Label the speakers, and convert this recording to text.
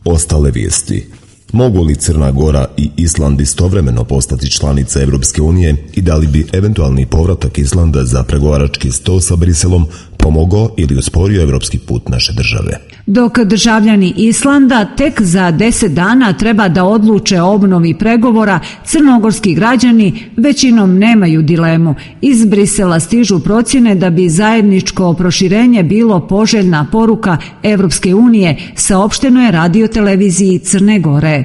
Speaker 1: Ostale vijesti. Mogu li Crna Gora i Island istovremeno postati članice Europske unije i da li bi eventualni povratak Islanda za pregovarački sto sa Briselom pomogao ili usporio europski put naše države?
Speaker 2: Dok državljani Islanda tek za 10 dana treba da odluče o obnovi pregovora, crnogorski građani većinom nemaju dilemu. Iz Brisela stižu procjene da bi zajedničko proširenje bilo poželjna poruka Europske unije, saopšteno je radioteleviziji Crne Gore.